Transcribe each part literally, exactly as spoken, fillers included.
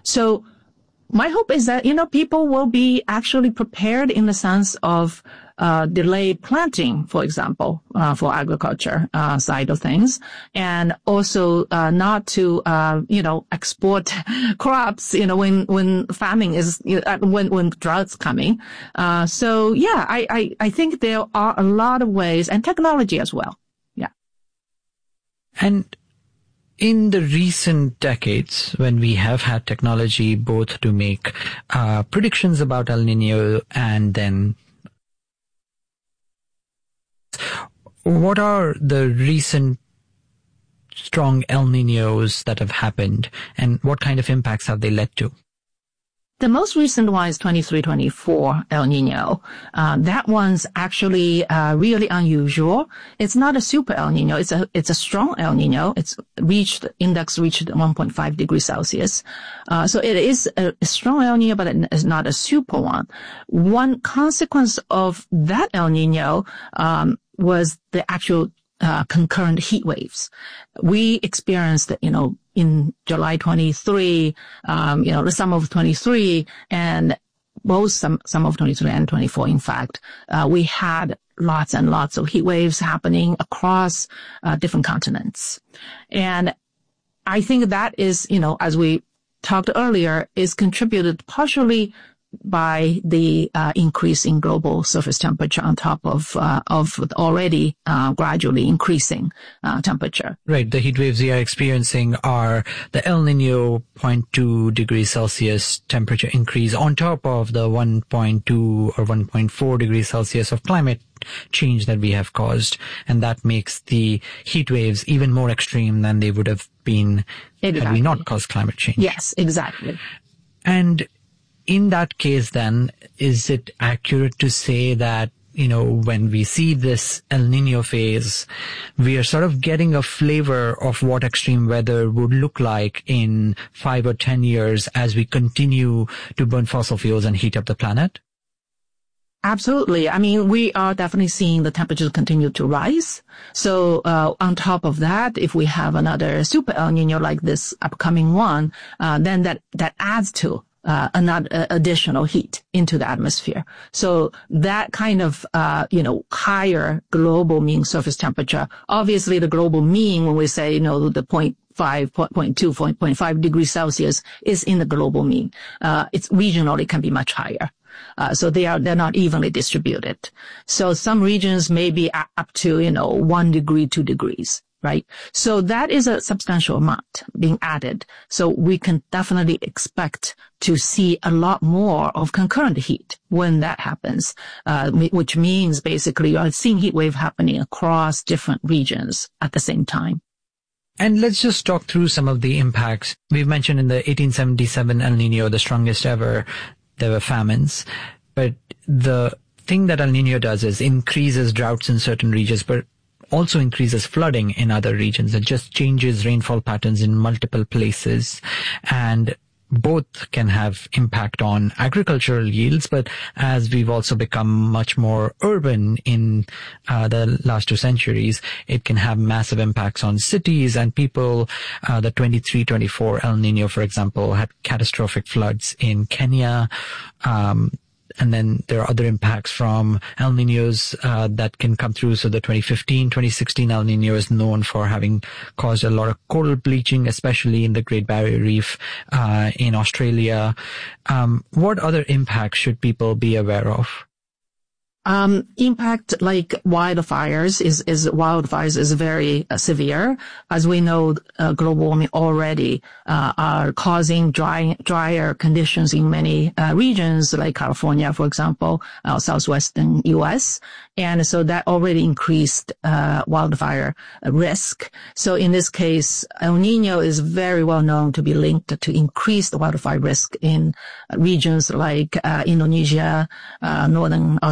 So my hope is that, you know, people will be actually prepared in the sense of uh delayed planting, for example, uh, for agriculture uh side of things, and also uh not to uh you know export crops, you know, when when famine is you know, when when drought's coming. Uh so yeah, I, I I think there are a lot of ways, and technology as well. Yeah. And in the recent decades, when we have had technology both to make uh predictions about El Nino and then what are the recent strong El Niños that have happened, and what kind of impacts have they led to? The most recent one is twenty-three twenty-four El Nino. Uh, that one's actually uh, really unusual. It's not a super El Nino. It's a it's a strong El Nino. It's reached index reached one point five degrees Celsius. Uh, so it is a, a strong El Nino, but it is not a super one. One consequence of that El Nino um, was the actual uh, concurrent heat waves. We experienced, you know, in July twenty-three, um, you know, the summer of twenty-three, and both some, summer of twenty-three and twenty-four, in fact, uh, we had lots and lots of heat waves happening across uh, different continents. And I think that is, you know, as we talked earlier, is contributed partially by the uh, increase in global surface temperature on top of uh, of already uh, gradually increasing uh, temperature. Right. The heat waves we are experiencing are the El Nino zero point two degrees Celsius temperature increase on top of the one point two or one point four degrees Celsius of climate change that we have caused. And that makes the heat waves even more extreme than they would have been exactly. had we not caused climate change. Yes, exactly. And in that case, then, is it accurate to say that, you know, when we see this El Nino phase, we are sort of getting a flavor of what extreme weather would look like in five or ten years as we continue to burn fossil fuels and heat up the planet? Absolutely. I mean, we are definitely seeing the temperatures continue to rise. So, uh, on top of that, if we have another super El Nino like this upcoming one, uh, then that, that adds to Uh, another uh, additional heat into the atmosphere. So that kind of, uh, you know, higher global mean surface temperature, obviously the global mean, when we say, you know, the point five, point two, point five degrees Celsius is in the global mean. Uh, it's regionally can be much higher. Uh, so they are, they're not evenly distributed. So some regions may be up to, you know, one degree, two degrees. Right. So that is a substantial amount being added. So we can definitely expect to see a lot more of concurrent heat when that happens, uh, which means basically you are seeing heat wave happening across different regions at the same time. And let's just talk through some of the impacts. We've mentioned in the eighteen seventy-seven El Nino, the strongest ever, there were famines. But the thing that El Nino does is increases droughts in certain regions, but also increases flooding in other regions. It just changes rainfall patterns in multiple places, and both can have impact on agricultural yields. But as we've also become much more urban in uh, the last two centuries, it can have massive impacts on cities and people. Uh, the twenty-three twenty-four El Nino, for example, had catastrophic floods in Kenya. Um, And then there are other impacts from El Niños uh, that can come through. So the twenty fifteen twenty sixteen El Nino is known for having caused a lot of coral bleaching, especially in the Great Barrier Reef uh, in Australia. Um, what other impacts should people be aware of? Um, impact like wildfires is, is, wildfires is very uh, severe. As we know, uh, global warming already, uh, are causing dry, drier conditions in many, uh, regions like California, for example, uh, southwestern U S. And so that already increased, uh, wildfire risk. So in this case, El Nino is very well known to be linked to increased wildfire risk in regions like, uh, Indonesia, uh, northern Australia,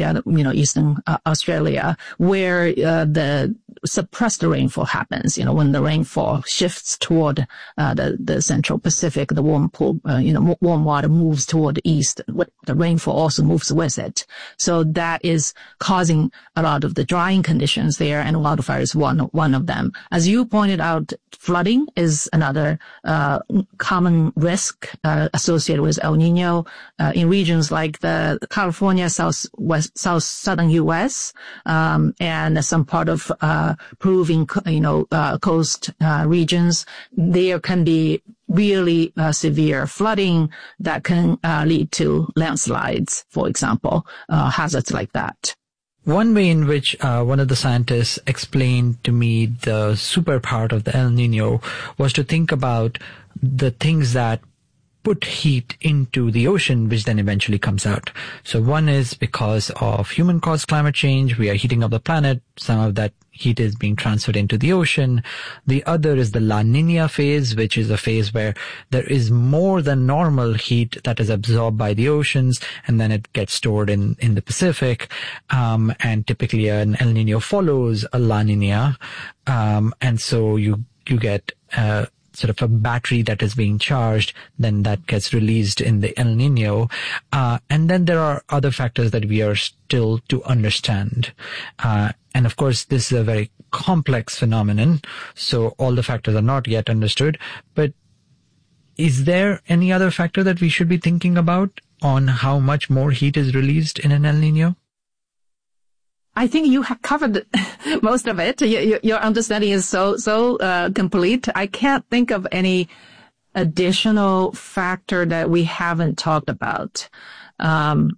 Australia, you know, eastern uh, Australia, where uh, the suppressed rainfall happens. You know, when the rainfall shifts toward uh, the the central Pacific, the warm pool, uh, you know, warm water moves toward the east. The rainfall also moves with it. So that is causing a lot of the drying conditions there, and wildfire is one one of them. As you pointed out, flooding is another uh, common risk uh, associated with El Nino uh, in regions like the California, southwest, south southern U S, um, and some part of uh, Peruvian, you know, uh, coast uh, regions. There can be really uh, severe flooding that can uh, lead to landslides, for example, uh, hazards like that. One way in which uh, one of the scientists explained to me the super part of the El Nino was to think about the things that put heat into the ocean, which then eventually comes out. So one is because of human-caused climate change. We are heating up the planet. Some of that heat is being transferred into the ocean. The other is the La Nina phase, which is a phase where there is more than normal heat that is absorbed by the oceans, and then it gets stored in, in the Pacific. Um, and typically an El Nino follows a La Nina. Um, and so you, you get, uh, sort of a battery that is being charged, then that gets released in the El Nino. Uh, and then there are other factors that we are still to understand. Uh, and of course, this is a very complex phenomenon, so all the factors are not yet understood. But is there any other factor that we should be thinking about on how much more heat is released in an El Nino? I think you have covered most of it. Your, your understanding is so, so, uh, complete. I can't think of any additional factor that we haven't talked about. Um,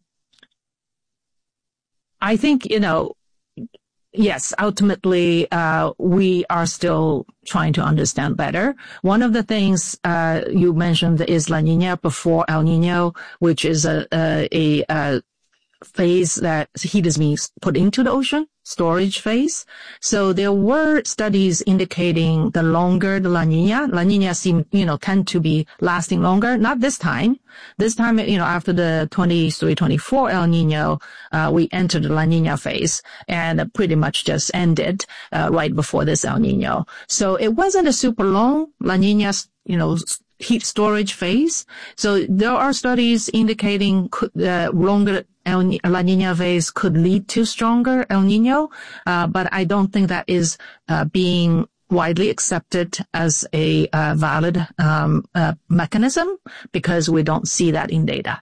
I think, you know, yes, ultimately, uh, we are still trying to understand better. One of the things, uh, you mentioned is La Nina before El Nino, which is a, a, a, a phase that heat is being put into the ocean, storage phase. So there were studies indicating the longer the La Nina, La Nina seem, you know, tend to be lasting longer. Not this time. This time, you know, after the twenty-three twenty-four El Nino, uh, we entered the La Nina phase and pretty much just ended, uh, right before this El Nino. So it wasn't a super long La Nina, you know, heat storage phase. So there are studies indicating uh, longer El, La Nina phase could lead to stronger El Nino, uh, but I don't think that is uh, being widely accepted as a uh, valid um, uh, mechanism, because we don't see that in data.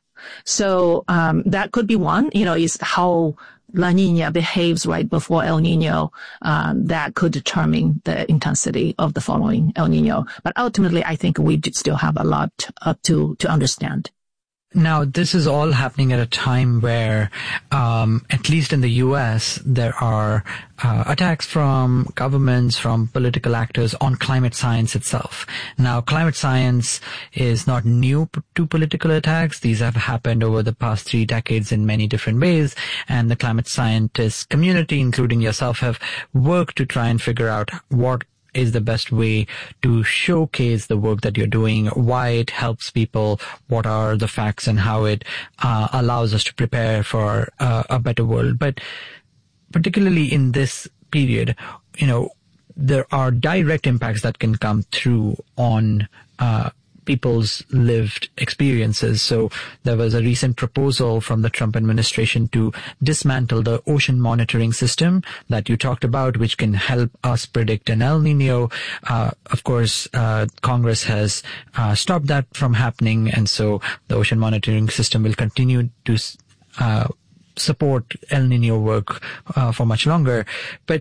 So um, that could be one, you know, is how La Nina behaves right before El Nino. Um, that could determine the intensity of the following El Nino. But ultimately, I think we still have a lot uh, to to understand. Now, this is all happening at a time where, um, at least in the U S, there are uh, attacks from governments, from political actors on climate science itself. Now, climate science is not new to political attacks. These have happened over the past three decades in many different ways, and the climate scientist community, including yourself, have worked to try and figure out what is the best way to showcase the work that you're doing, why it helps people, what are the facts, and how it uh, allows us to prepare for uh, a better world. But particularly in this period, you know, there are direct impacts that can come through on uh people's lived experiences. So there was a recent proposal from the Trump administration to dismantle the ocean monitoring system that you talked about, which can help us predict an El Nino. Uh, of course, uh, Congress has uh, stopped that from happening, and so the ocean monitoring system will continue to uh, support El Nino work uh, for much longer. But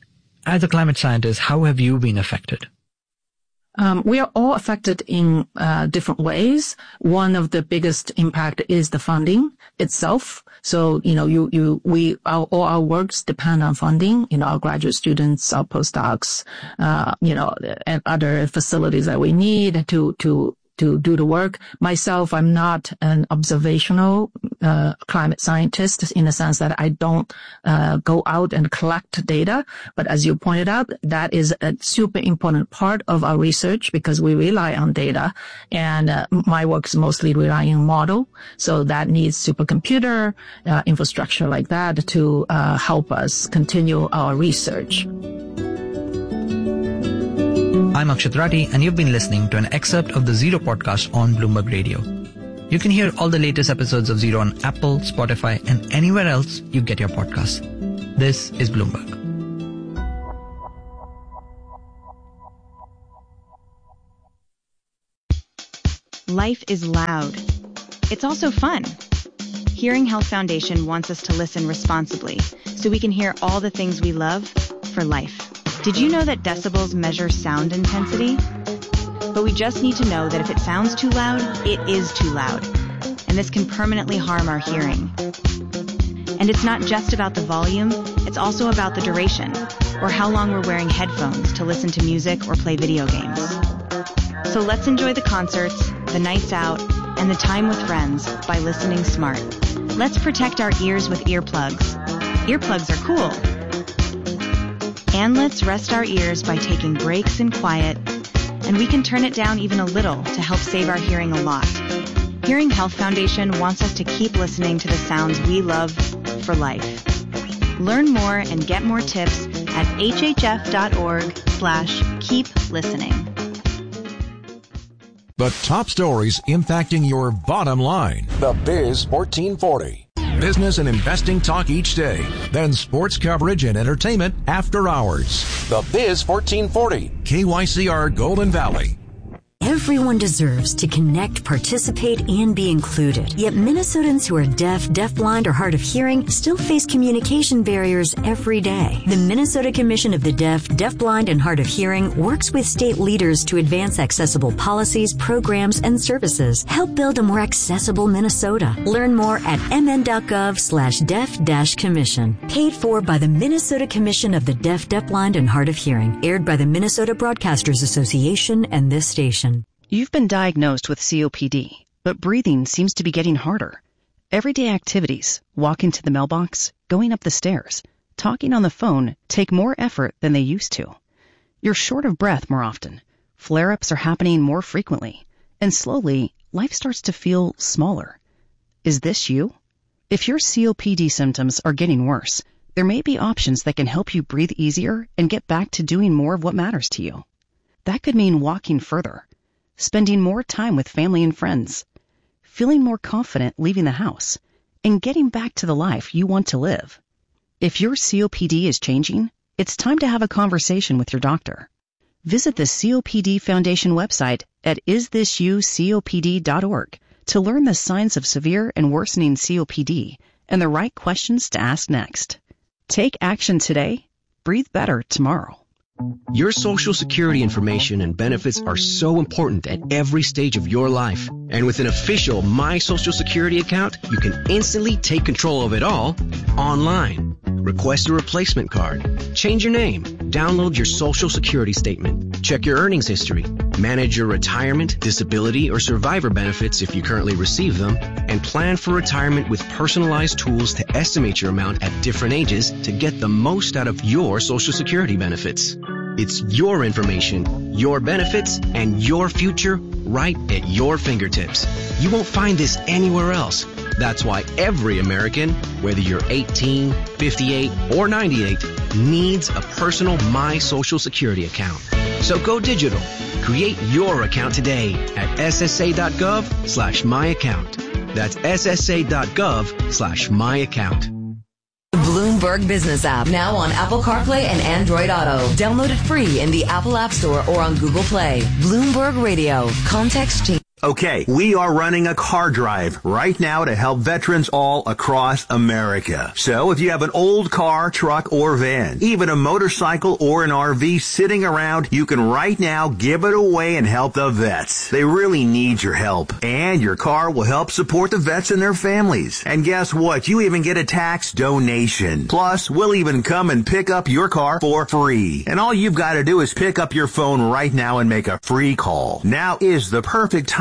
as a climate scientist, how have you been affected? Um, we are all affected in uh, different ways. One of the biggest impact is the funding itself. So, you know, you, you, we, our, all our works depend on funding. You know, our graduate students, our postdocs, uh, you know, and other facilities that we need to, to, to do the work. Myself, I'm not an observational uh, climate scientist in the sense that I don't uh, go out and collect data. But as you pointed out, that is a super important part of our research because we rely on data. And uh, my work is mostly relying on model. So that needs supercomputer uh, infrastructure like that to uh, help us continue our research. I'm Akshat Rathi, and you've been listening to an excerpt of the Zero podcast on Bloomberg Radio. You can hear all the latest episodes of Zero on Apple, Spotify, and anywhere else you get your podcasts. This is Bloomberg. Life is loud. It's also fun. Hearing Health Foundation wants us to listen responsibly so we can hear all the things we love for life. Did you know that decibels measure sound intensity? But we just need to know that if it sounds too loud, it is too loud. And this can permanently harm our hearing. And it's not just about the volume, it's also about the duration, or how long we're wearing headphones to listen to music or play video games. So let's enjoy the concerts, the nights out, and the time with friends by listening smart. Let's protect our ears with earplugs. Earplugs are cool. And let's rest our ears by taking breaks in quiet, and we can turn it down even a little to help save our hearing a lot. Hearing Health Foundation wants us to keep listening to the sounds we love for life. Learn more and get more tips at hhf.org slash keep listening. The top stories impacting your bottom line. The Biz fourteen forty. Business and investing talk each day. Then sports coverage and entertainment after hours. The Biz fourteen forty. K Y C R Golden Valley. Everyone deserves to connect, participate, and be included. Yet Minnesotans who are deaf, deafblind, or hard of hearing still face communication barriers every day. The Minnesota Commission of the Deaf, Deafblind, and Hard of Hearing works with state leaders to advance accessible policies, programs, and services. Help build a more accessible Minnesota. Learn more at mn.gov slash deaf dash commission. Paid for by the Minnesota Commission of the Deaf, Deafblind, and Hard of Hearing. Aired by the Minnesota Broadcasters Association and this station. You've been diagnosed with C O P D, but breathing seems to be getting harder. Everyday activities, walking to the mailbox, going up the stairs, talking on the phone take more effort than they used to. You're short of breath more often. Flare-ups are happening more frequently. And slowly, life starts to feel smaller. Is this you? If your C O P D symptoms are getting worse, there may be options that can help you breathe easier and get back to doing more of what matters to you. That could mean walking further, spending more time with family and friends, feeling more confident leaving the house, and getting back to the life you want to live. If your C O P D is changing, it's time to have a conversation with your doctor. Visit the C O P D Foundation website at is this you C O P D dot org to learn the signs of severe and worsening C O P D and the right questions to ask next. Take action today. Breathe better tomorrow. Your Social Security information and benefits are so important at every stage of your life. And with an official My Social Security account, you can instantly take control of it all online. Request a replacement card, change your name, download your Social Security statement, check your earnings history, manage your retirement, disability, or survivor benefits if you currently receive them, and plan for retirement with personalized tools to estimate your amount at different ages to get the most out of your Social Security benefits. It's your information, your benefits, and your future right at your fingertips. You won't find this anywhere else. That's why every American, whether you're eighteen, fifty-eight, or ninety-eight, needs a personal My Social Security account. So go digital. Create your account today at ssa.gov slash my account. That's ssa.gov slash my account. Bloomberg Business app, now on Apple CarPlay and Android Auto. Download it free in the Apple App Store or on Google Play. Bloomberg Radio. Context change. Okay, we are running a car drive right now to help veterans all across America. So if you have an old car, truck, or van, even a motorcycle or an R V sitting around, you can right now give it away and help the vets. They really need your help. And your car will help support the vets and their families. And guess what? You even get a tax donation. Plus, we'll even come and pick up your car for free. And all you've got to do is pick up your phone right now and make a free call. Now is the perfect time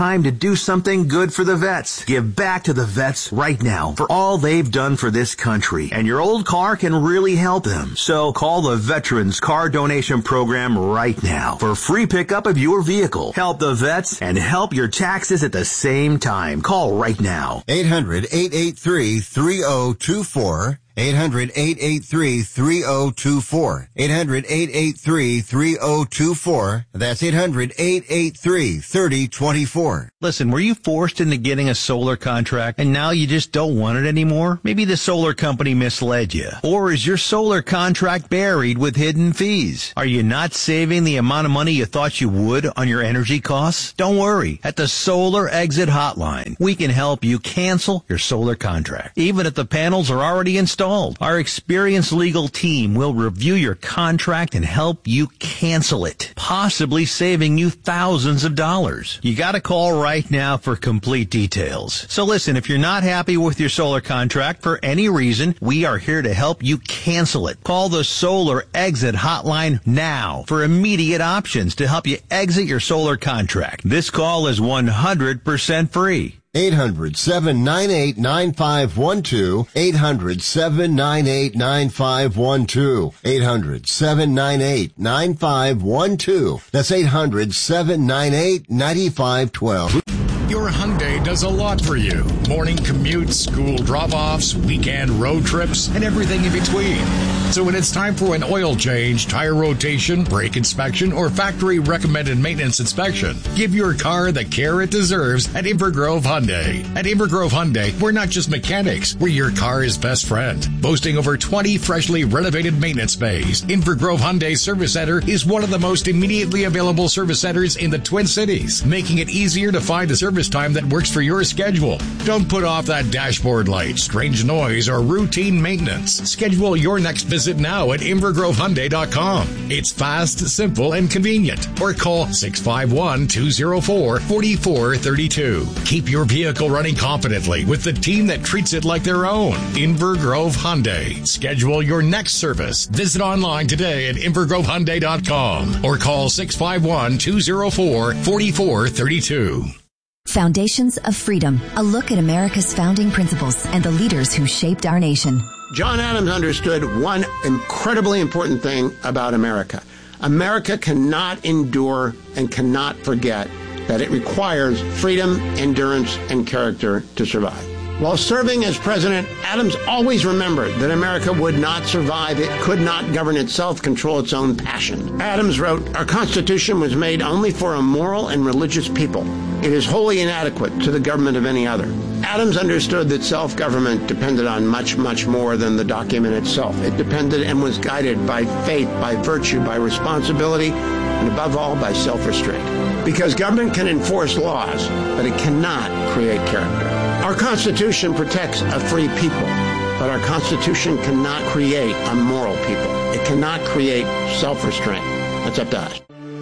time to do something good for the vets. Give back to the vets right now for all they've done for this country. And your old car can really help them. So call the Veterans Car Donation Program right now for free pickup of your vehicle. Help the vets and help your taxes at the same time. Call right now. eight hundred, eight eight three, three oh two four. eight hundred, eight eight three, three oh two four. eight hundred, eight eight three, three oh two four. That's eight hundred, eight eight three, three oh two four. Listen, were you forced into getting a solar contract and now you just don't want it anymore? Maybe the solar company misled you. Or is your solar contract buried with hidden fees? Are you not saving the amount of money you thought you would on your energy costs? Don't worry. At the Solar Exit Hotline, we can help you cancel your solar contract, even if the panels are already installed. Our experienced legal team will review your contract and help you cancel it, possibly saving you thousands of dollars. You gotta call right now for complete details. So listen, if you're not happy with your solar contract for any reason, we are here to help you cancel it. Call the Solar Exit Hotline now for immediate options to help you exit your solar contract. This call is one hundred percent free. eight hundred, seven nine eight, nine five one two. eight hundred, seven nine eight, nine five one two. eight hundred, seven nine eight, nine five one two. That's eight hundred, seven nine eight, nine five one two. Your Hyundai does a lot for you. Morning commutes, school drop-offs, weekend road trips, and everything in between. So when it's time for an oil change, tire rotation, brake inspection, or factory-recommended maintenance inspection, give your car the care it deserves at Invergrove Hyundai. At Invergrove Hyundai, we're not just mechanics, we're your car's best friend. Boasting over twenty freshly renovated maintenance bays, Invergrove Hyundai Service Center is one of the most immediately available service centers in the Twin Cities, making it easier to find a service time that works for your schedule. Don't put off that dashboard light, strange noise, or routine maintenance. Schedule your next visit now at invergrove hyundai dot com. It's fast, simple, and convenient. Or call six five one, two oh four, four four three two. Keep your vehicle running confidently with the team that treats it like their own. Invergrove Hyundai. Schedule your next service. Visit online today at invergrove hyundai dot com or call six five one, two oh four, four four three two. Foundations of Freedom, a look at America's founding principles and the leaders who shaped our nation. John Adams understood one incredibly important thing about America. America cannot endure and cannot forget that it requires freedom, endurance, and character to survive. While serving as president, Adams always remembered that America would not survive. It could not govern itself, control its own passion. Adams wrote, "Our Constitution was made only for a moral and religious people. It is wholly inadequate to the government of any other." Adams understood that self-government depended on much, much more than the document itself. It depended and was guided by faith, by virtue, by responsibility, and above all, by self-restraint. Because government can enforce laws, but it cannot create character. Our Constitution protects a free people, but our Constitution cannot create a moral people. It cannot create self-restraint. That's up to us.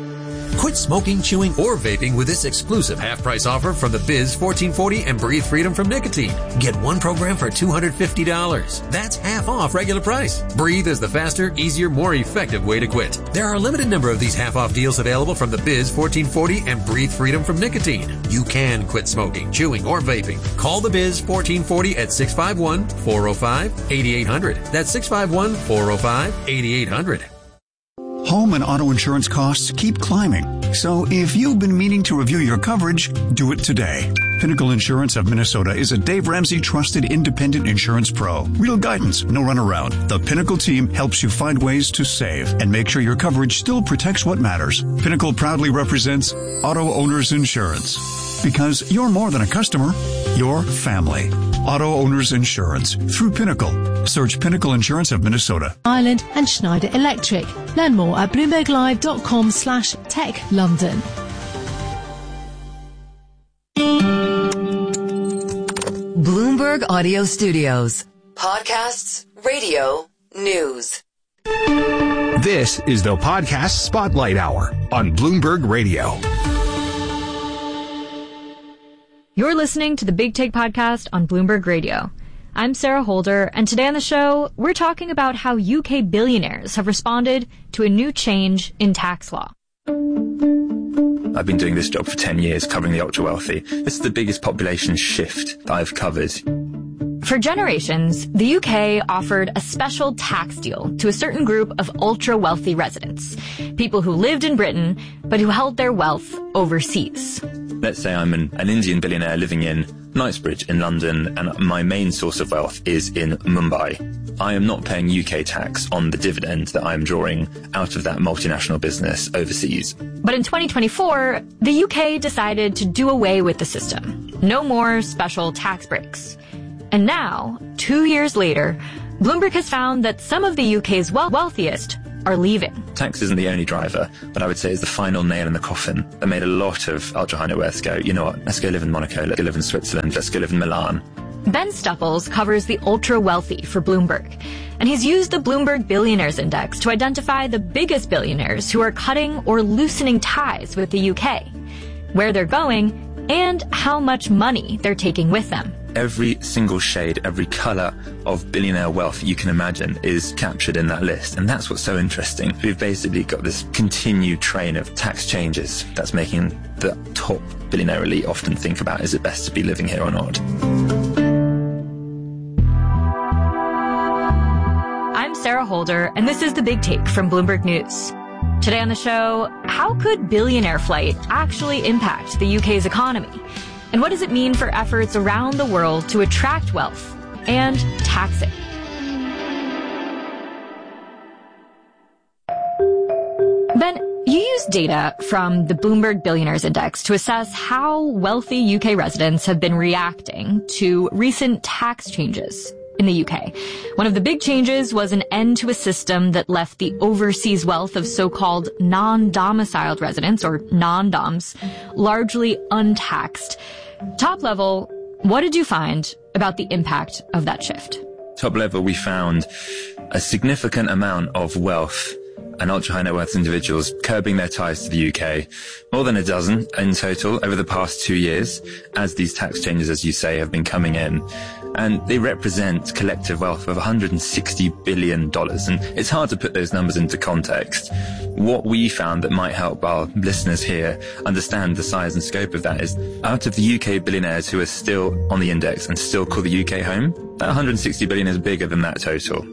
Quit smoking, chewing, or vaping with this exclusive half-price offer from the Biz fourteen forty and Breathe Freedom from Nicotine. Get one program for two hundred fifty dollars. That's half off regular price. Breathe is the faster, easier, more effective way to quit. There are a limited number of these half-off deals available from the Biz fourteen forty and Breathe Freedom from Nicotine. You can quit smoking, chewing, or vaping. Call the Biz fourteen forty at six five one, four oh five, eight eight hundred. That's six five one, four oh five, eight eight hundred. Home and auto insurance costs keep climbing. So if you've been meaning to review your coverage, do it today. Pinnacle Insurance of Minnesota is a Dave Ramsey trusted independent insurance pro. Real guidance, no runaround. The Pinnacle team helps you find ways to save and make sure your coverage still protects what matters. Pinnacle proudly represents Auto Owners Insurance. Because you're more than a customer, you're family. Auto Owners Insurance through Pinnacle. Search Pinnacle Insurance of Minnesota. Ireland and Schneider Electric. Learn more at bloomberglive.com slash tech London. Bloomberg Audio Studios. Podcasts, radio, news. This is the Podcast Spotlight Hour on Bloomberg Radio. You're listening to the Big Take Podcast on Bloomberg Radio. I'm Sarah Holder, and today on the show, we're talking about how U K billionaires have responded to a new change in tax law. I've been doing this job for ten years, covering the ultra-wealthy. This is the biggest population shift that I've covered. For generations, the U K offered a special tax deal to a certain group of ultra-wealthy residents, people who lived in Britain, but who held their wealth overseas. Let's say I'm an, an Indian billionaire living in Knightsbridge in London, and my main source of wealth is in Mumbai. I am not paying U K tax on the dividend that I'm drawing out of that multinational business overseas. But in twenty twenty-four, the U K decided to do away with the system. No more special tax breaks. And now, two years later, Bloomberg has found that some of the U K's wealthiest are leaving. Tax isn't the only driver, but I would say it's the final nail in the coffin that made a lot of ultra-high net worths go, you know what, let's go live in Monaco, let's go live in Switzerland, let's go live in Milan. Ben Stupples covers the ultra-wealthy for Bloomberg, and he's used the Bloomberg Billionaires Index to identify the biggest billionaires who are cutting or loosening ties with the U K, where they're going, and how much money they're taking with them. Every single shade, every color of billionaire wealth you can imagine is captured in that list. And that's what's so interesting. We've basically got this continued train of tax changes that's making the top billionaire elite often think about, is it best to be living here or not? I'm Sarah Holder, and this is The Big Take from Bloomberg News. Today on the show, how could billionaire flight actually impact the U K's economy? And what does it mean for efforts around the world to attract wealth and tax it? Ben, you use data from the Bloomberg Billionaires Index to assess how wealthy U K residents have been reacting to recent tax changes in the U K. One of the big changes was an end to a system that left the overseas wealth of so-called non-domiciled residents, or non-doms, largely untaxed. Top level, what did you find about the impact of that shift? Top level, we found a significant amount of wealth and ultra-high net worth individuals curbing their ties to the U K, more than a dozen in total over the past two years, as these tax changes, as you say, have been coming in. And they represent collective wealth of one hundred sixty billion dollars. And it's hard to put those numbers into context. What we found that might help our listeners here understand the size and scope of that is, out of the U K billionaires who are still on the index and still call the U K home, that one hundred sixty billion is bigger than that total.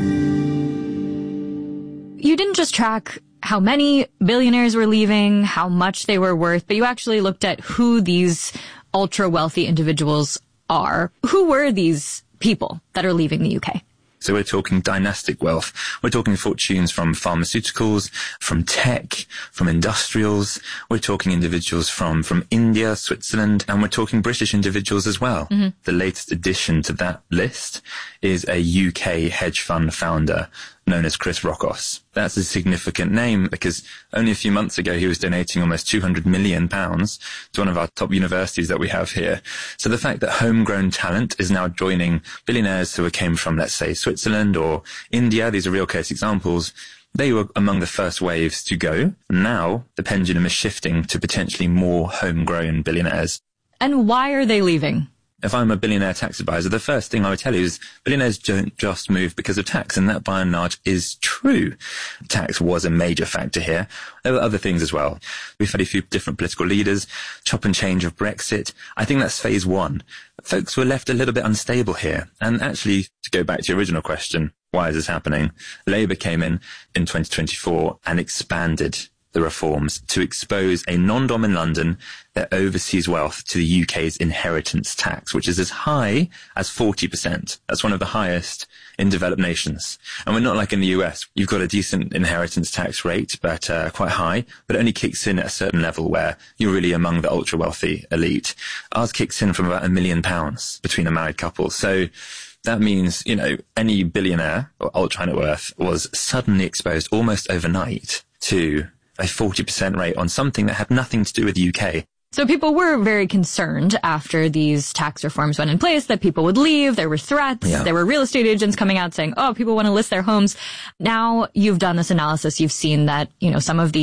You didn't just track how many billionaires were leaving, how much they were worth, but you actually looked at who these ultra-wealthy individuals are. Who were these people that are leaving the U K? So we're talking dynastic wealth. We're talking fortunes from pharmaceuticals, from tech, from industrials. We're talking individuals from, from India, Switzerland, and we're talking British individuals as well. Mm-hmm. The latest addition to that list is a U K hedge fund founder known as Chris Rockos. That's a significant name because only a few months ago he was donating almost two hundred million pounds to one of our top universities that we have here. So the fact that homegrown talent is now joining billionaires who came from, let's say, Switzerland or India, these are real case examples, they were among the first waves to go. Now the pendulum is shifting to potentially more homegrown billionaires. And why are they leaving? If I'm a billionaire tax advisor, the first thing I would tell you is billionaires don't just move because of tax, and that by and large is true. Tax was a major factor here. There were other things as well. We've had a few different political leaders, chop and change of Brexit. I think that's phase one. Folks were left a little bit unstable here. And actually, to go back to your original question, why is this happening? Labour came in in twenty twenty-four and expanded the reforms to expose a non-dom in London that overseas wealth to the U K's inheritance tax, which is as high as forty percent. That's one of the highest in developed nations. And we're not like in the U S. You've got a decent inheritance tax rate, but uh, quite high, but it only kicks in at a certain level where you're really among the ultra-wealthy elite. Ours kicks in from about a million pounds between a married couple. So that means, you know, any billionaire or ultra net worth was suddenly exposed almost overnight to a forty percent rate on something that had nothing to do with the U K. So people were very concerned after these tax reforms went in place that people would leave. There were threats. Yeah. There were real estate agents coming out saying, oh, people want to list their homes. Now you've done this analysis. You've seen that, you know, some of these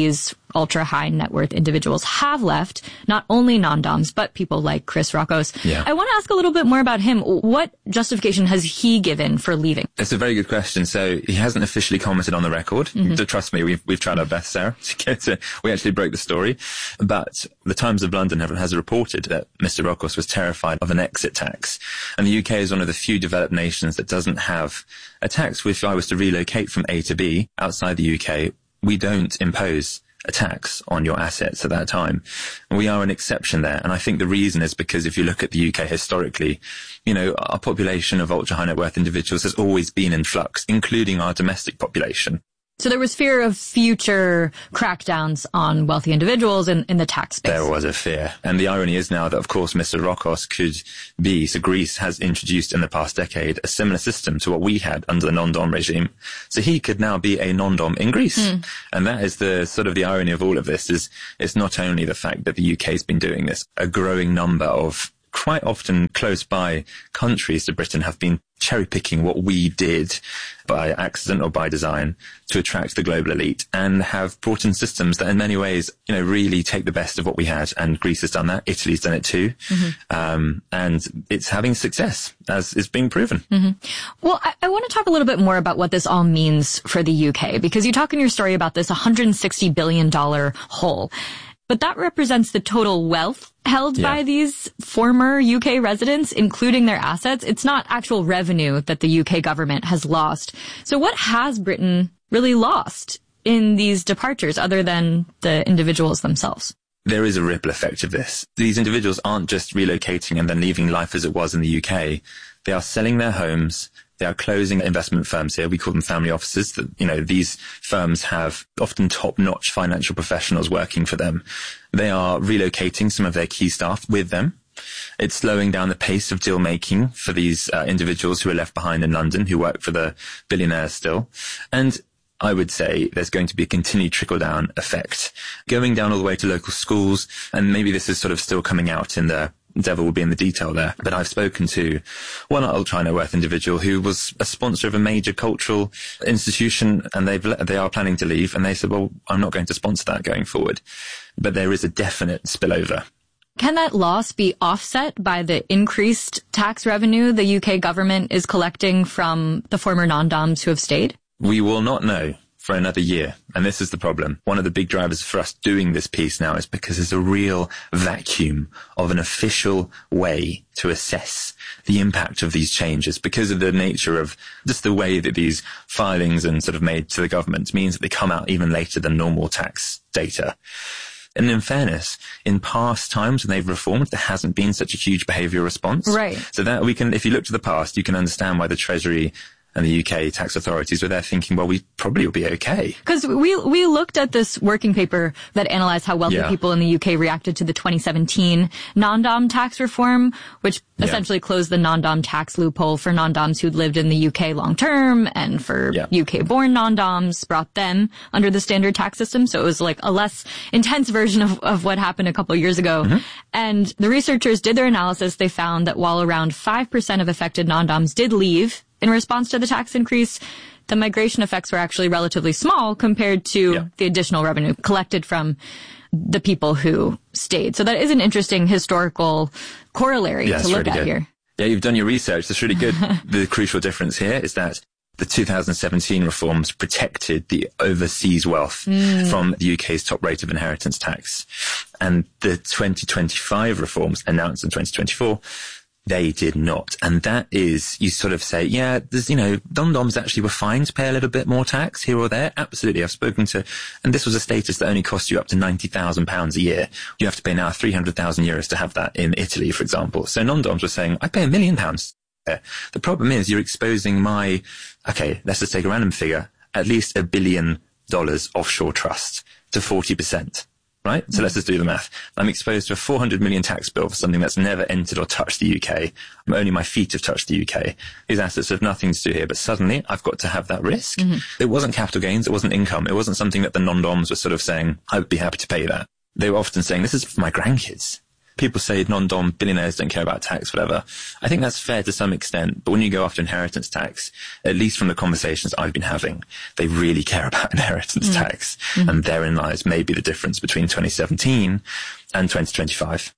ultra high net worth individuals have left, not only non-doms, but people like Chris Rockos. Yeah. I want to ask a little bit more about him. What justification has he given for leaving? It's a very good question. So he hasn't officially commented on the record. Mm-hmm. Trust me, we've, we've tried our best, Sarah, to get to, we actually broke the story. But the Times of London have, has reported that Mister Rockos was terrified of an exit tax. And the U K is one of the few developed nations that doesn't have a tax. If I was to relocate from A to B outside the U K, we don't impose a tax on your assets at that time. We are an exception there. And I think the reason is because if you look at the U K historically, you know, our population of ultra high net worth individuals has always been in flux, including our domestic population. So there was fear of future crackdowns on wealthy individuals in, in the tax space. There was a fear. And the irony is now that, of course, Mister Rockos could be, so Greece has introduced in the past decade a similar system to what we had under the non-dom regime. So he could now be a non-dom in Greece. Mm. And that is the sort of the irony of all of this is it's not only the fact that the U K has been doing this, a growing number of quite often close by countries to Britain have been cherry picking what we did by accident or by design to attract the global elite and have brought in systems that in many ways, you know, really take the best of what we had. And Greece has done that. Italy's done it too. Mm-hmm. Um, and it's having success as is being proven. Mm-hmm. Well, I, I want to talk a little bit more about what this all means for the U K, because you talk in your story about this one hundred sixty billion dollars hole. But that represents the total wealth held yeah. by these former U K residents, including their assets. It's not actual revenue that the U K government has lost. So what has Britain really lost in these departures other than the individuals themselves? There is a ripple effect of this. These individuals aren't just relocating and then leaving life as it was in the U K. They are selling their homes. They are closing investment firms here. We call them family offices. That, you know, these firms have often top-notch financial professionals working for them. They are relocating some of their key staff with them. It's slowing down the pace of deal making for these uh, individuals who are left behind in London, who work for the billionaires still. And I would say there's going to be a continued trickle-down effect going down all the way to local schools. And maybe this is sort of still coming out in the devil will be in the detail there. But I've spoken to one ultra net worth individual who was a sponsor of a major cultural institution, and they've they are planning to leave. And they said, well, I'm not going to sponsor that going forward. But there is a definite spillover. Can that loss be offset by the increased tax revenue the U K government is collecting from the former non-doms who have stayed? We will not know for another year. And this is the problem. One of the big drivers for us doing this piece now is because there's a real vacuum of an official way to assess the impact of these changes because of the nature of just the way that these filings and sort of made to the government means that they come out even later than normal tax data. And in fairness, in past times when they've reformed, there hasn't been such a huge behavioural response. Right. So that we can, if you look to the past, you can understand why the Treasury and the U K tax authorities were there thinking, well, we probably will be okay. Because we we looked at this working paper that analyzed how wealthy yeah. people in the U K reacted to the twenty seventeen non-dom tax reform, which yeah. essentially closed the non-dom tax loophole for non-doms who'd lived in the U K long term, and for yeah. U K-born non-doms, brought them under the standard tax system. So it was like a less intense version of, of what happened a couple of years ago. Mm-hmm. And the researchers did their analysis. They found that while around five percent of affected non-doms did leave in response to the tax increase, the migration effects were actually relatively small compared to yeah. the additional revenue collected from the people who stayed. So that is an interesting historical corollary yeah, to look really at good. here. Yeah, you've done your research. That's really good. The crucial difference here is that the two thousand seventeen reforms protected the overseas wealth mm. from the U K's top rate of inheritance tax. And the twenty twenty-five reforms announced in twenty twenty-four, they did not. And that is, you sort of say, yeah, there's, you know, non-doms actually were fine to pay a little bit more tax here or there. Absolutely. I've spoken to, and this was a status that only cost you up to ninety thousand pounds a year. You have to pay now three hundred thousand euros to have that in Italy, for example. So non-doms were saying, I pay a million pounds. The problem is you're exposing my, okay, let's just take a random figure, at least a billion dollars offshore trust to forty percent. Right? So mm-hmm. let's just do the math. I'm exposed to a four hundred million tax bill for something that's never entered or touched the U K. Only my feet have touched the U K. These assets have nothing to do here, but suddenly I've got to have that risk. Mm-hmm. It wasn't capital gains. It wasn't income. It wasn't something that the non-doms were sort of saying, I would be happy to pay that. They were often saying, this is for my grandkids. people say non-dom billionaires don't care about tax, whatever. I think that's fair to some extent. But when you go after inheritance tax, at least from the conversations I've been having, they really care about inheritance mm. tax. Mm-hmm. And therein lies maybe the difference between twenty seventeen and twenty twenty-five.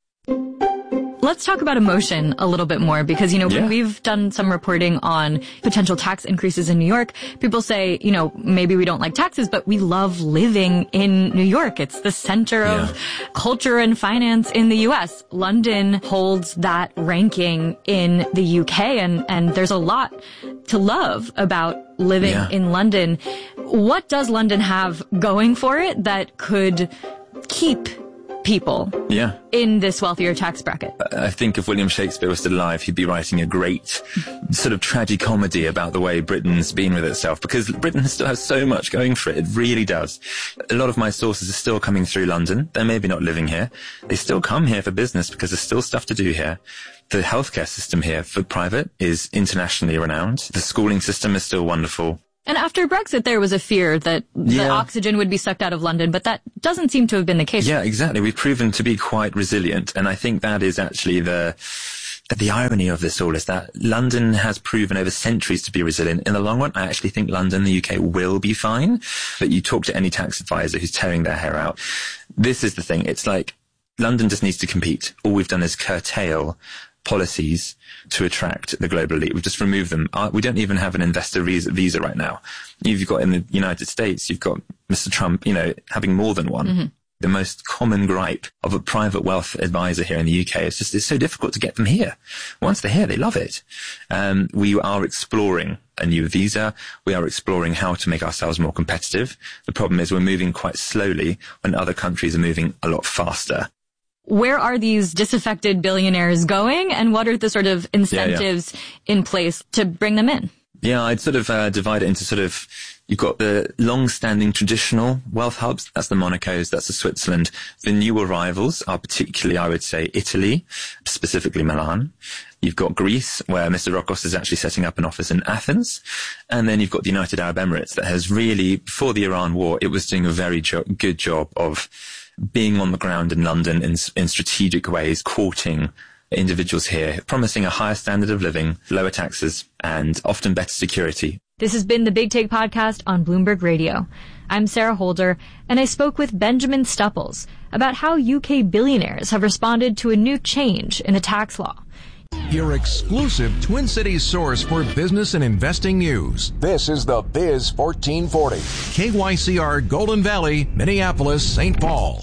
Let's talk about emotion a little bit more because, you know, yeah. when we've done some reporting on potential tax increases in New York, people say, you know, maybe we don't like taxes, but we love living in New York. It's the center yeah. of culture and finance in the U S. London holds that ranking in the U K, and, and there's a lot to love about living yeah. in London. What does London have going for it that could keep people yeah. in this wealthier tax bracket? I think if William Shakespeare was still alive, he'd be writing a great sort of tragicomedy about the way Britain's been with itself, because Britain still has so much going for it. It really does. A lot of my sources are still coming through London. They're maybe not living here. They still come here for business because there's still stuff to do here. The healthcare system here for private is internationally renowned. The schooling system is still wonderful. And after Brexit, there was a fear that yeah. the oxygen would be sucked out of London, but that doesn't seem to have been the case. Yeah, exactly. We've proven to be quite resilient. And I think that is actually the, the irony of this all is that London has proven over centuries to be resilient. In the long run, I actually think London, the U K, will be fine. But you talk to any tax advisor who's tearing their hair out. This is the thing. It's like London just needs to compete. All we've done is curtail policies to attract the global elite. We've just removed them. Uh, we don't even have an investor visa, visa right now. You've got in the United States, you've got Mister Trump, you know, having more than one. Mm-hmm. The most common gripe of a private wealth advisor here in the U K is just, it's so difficult to get them here. Once they're here, they love it. Um, we are exploring a new visa. We are exploring how to make ourselves more competitive. The problem is we're moving quite slowly when other countries are moving a lot faster. Where are these disaffected billionaires going, and what are the sort of incentives yeah, yeah. in place to bring them in? Yeah, I'd sort of uh, divide it into sort of, you've got the long-standing traditional wealth hubs. That's the Monacos, that's the Switzerland. The new arrivals are particularly, I would say, Italy, specifically Milan. You've got Greece, where Mister Rokos is actually setting up an office in Athens. And then you've got the United Arab Emirates that has really, before the Iran war, it was doing a very jo- good job of being on the ground in London in, in strategic ways, courting individuals here, promising a higher standard of living, lower taxes, and often better security. This has been the Big Take podcast on Bloomberg Radio. I'm Sarah Holder, and I spoke with Benjamin Stupples about how U K billionaires have responded to a new change in the tax law. Your exclusive Twin Cities source for business and investing news. This is the Biz fourteen forty. K Y C R Golden Valley, Minneapolis, Saint Paul.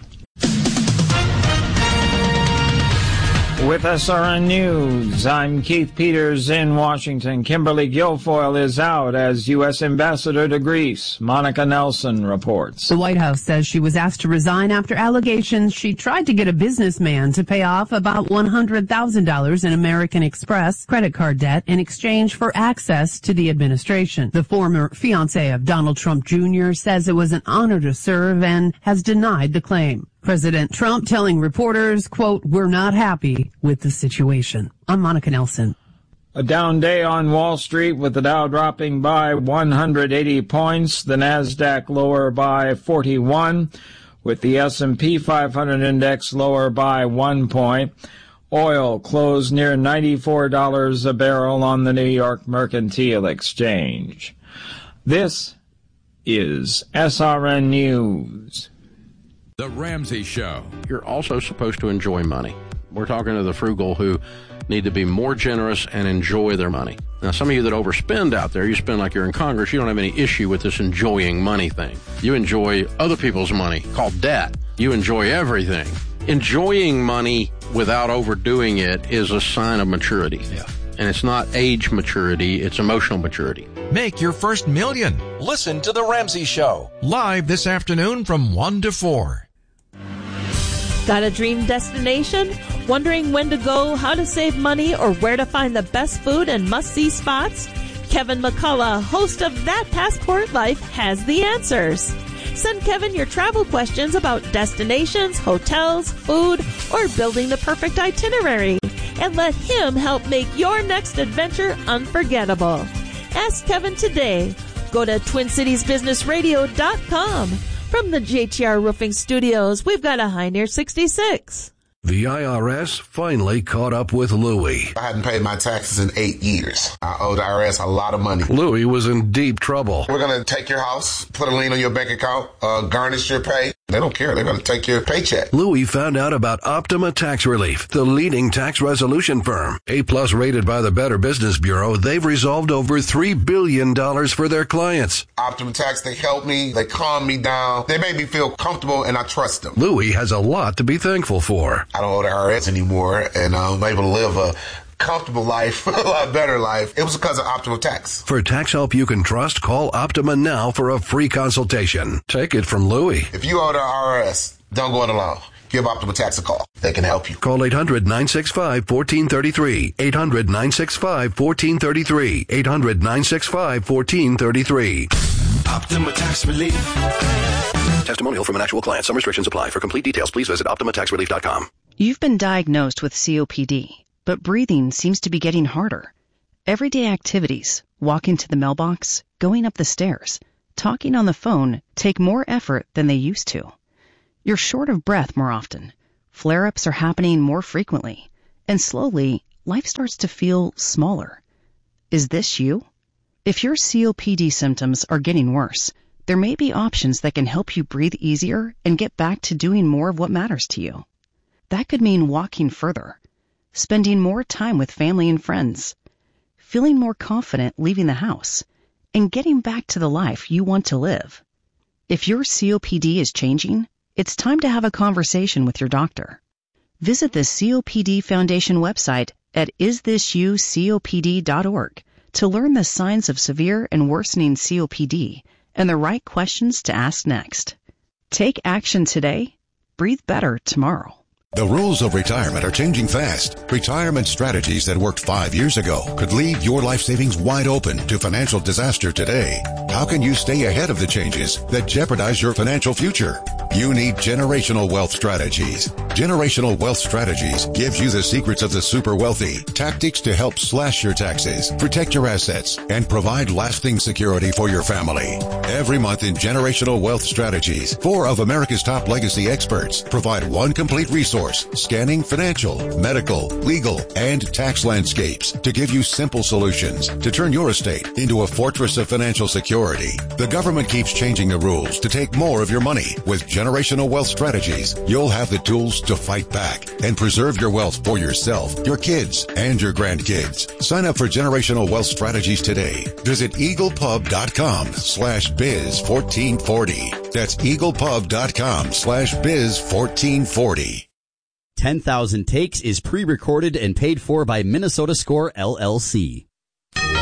With S R N News, I'm Keith Peters in Washington. Kimberly Guilfoyle is out as U S Ambassador to Greece. Monica Nelson reports. The White House says she was asked to resign after allegations she tried to get a businessman to pay off about one hundred thousand dollars in American Express credit card debt in exchange for access to the administration. The former fiancé of Donald Trump Junior says it was an honor to serve and has denied the claim. President Trump telling reporters, quote, "We're not happy with the situation." I'm Monica Nelson. A down day on Wall Street with the Dow dropping by one hundred eighty points, the Nasdaq lower by forty-one, with the S and P five hundred index lower by one point. Oil closed near ninety-four dollars a barrel on the New York Mercantile Exchange. This is S R N News. The Ramsey Show. You're also supposed to enjoy money. We're talking to the frugal who need to be more generous and enjoy their money. Now, some of you that overspend out there, you spend like you're in Congress, you don't have any issue with this enjoying money thing. You enjoy other people's money, called debt. You enjoy everything. Enjoying money without overdoing it is a sign of maturity. Yeah. And it's not age maturity, it's emotional maturity. Make your first million. Listen to The Ramsey Show. Live this afternoon from one to four. Got a dream destination? Wondering when to go, how to save money, or where to find the best food and must-see spots? Kevin McCullough, host of That Passport Life, has the answers. Send Kevin your travel questions about destinations, hotels, food, or building the perfect itinerary. And let him help make your next adventure unforgettable. Ask Kevin today. Go to twin cities business radio dot com. From the J T R Roofing Studios, we've got a High Near sixty-six. The I R S finally caught up with Louie. I hadn't paid my taxes in eight years. I owed the I R S a lot of money. Louie was in deep trouble. We're going to take your house, put a lien on your bank account, uh, garnish your pay. They don't care. They're going to take your paycheck. Louie found out about Optima Tax Relief, the leading tax resolution firm. A-plus rated by the Better Business Bureau, they've resolved over three billion dollars for their clients. Optima Tax, they helped me. They calmed me down. They made me feel comfortable, and I trust them. Louie has a lot to be thankful for. I don't owe the I R S anymore, and I'm able to live a comfortable life, a lot better life. It was because of Optima Tax. For tax help you can trust, call Optima now for a free consultation. Take it from Louie. If you owe the I R S, don't go it alone. Give Optima Tax a call. They can help you. Call eight hundred, nine six five, one four three three. eight hundred, nine six five, one four three three. eight hundred, nine six five, one four three three. Optima Tax Relief. Testimonial from an actual client. Some restrictions apply. For complete details, please visit optima tax relief dot com. You've been diagnosed with C O P D, but breathing seems to be getting harder. Everyday activities, walking to the mailbox, going up the stairs, talking on the phone, take more effort than they used to. You're short of breath more often. Flare-ups are happening more frequently. And slowly, life starts to feel smaller. Is this you? If your C O P D symptoms are getting worse, there may be options that can help you breathe easier and get back to doing more of what matters to you. That could mean walking further, spending more time with family and friends, feeling more confident leaving the house, and getting back to the life you want to live. If your C O P D is changing, it's time to have a conversation with your doctor. Visit the C O P D Foundation website at is this you C O P D dot org to learn the signs of severe and worsening C O P D and the right questions to ask next. Take action today. Breathe better tomorrow. The rules of retirement are changing fast. Retirement strategies that worked five years ago could leave your life savings wide open to financial disaster today. How can you stay ahead of the changes that jeopardize your financial future? You need Generational Wealth Strategies. Generational Wealth Strategies gives you the secrets of the super wealthy, tactics to help slash your taxes, protect your assets, and provide lasting security for your family. Every month in Generational Wealth Strategies, four of America's top legacy experts provide one complete resource scanning financial, medical, legal, and tax landscapes to give you simple solutions to turn your estate into a fortress of financial security. The government keeps changing the rules to take more of your money. With Generational Wealth Strategies, you'll have the tools to fight back and preserve your wealth for yourself, your kids, and your grandkids. Sign up for Generational Wealth Strategies today. Visit eaglepub.com slash biz 1440. That's eaglepub.com slash biz 1440. ten thousand Takes is pre-recorded and paid for by Minnesota Score, L L C.